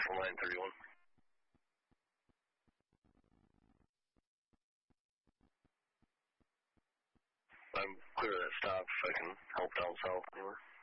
Alpha 931. I'm clear of that stop if I can help down south anywhere.